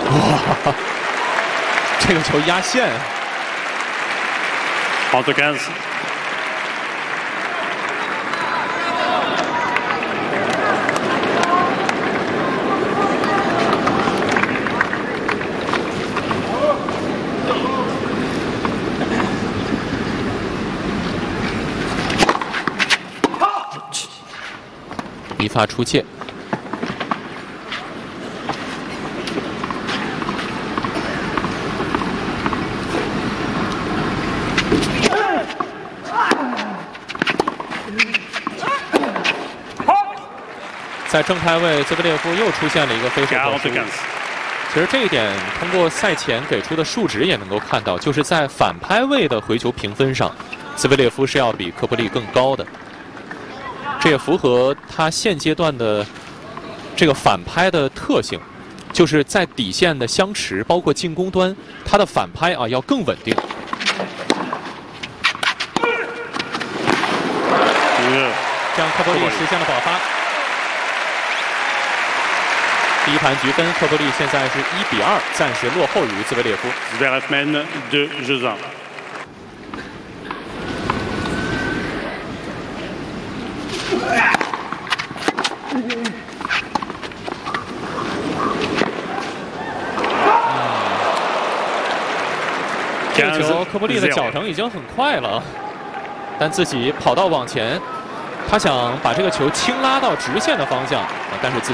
哇，这个球压线。 En tout 15. 一发出界。在正拍位，兹维列夫又出现了一个飞手特殊。其实这一点通过赛前给出的数值也能够看到，就是在反拍位的回球评分上，兹维列夫是要比科布利更高的。这也符合他现阶段的这个反拍的特性，就是在底线的相持，包括进攻端，他的反拍啊要更稳定。这样科布利实现了保发。第一盘局分，科布利现在是1-2，暂时落后于兹维列夫。 Zverev de Jezin. 这个球科布利的脚程已经很快了，但自己跑道往前，他想把这个球轻拉到直线的方向，但是自己。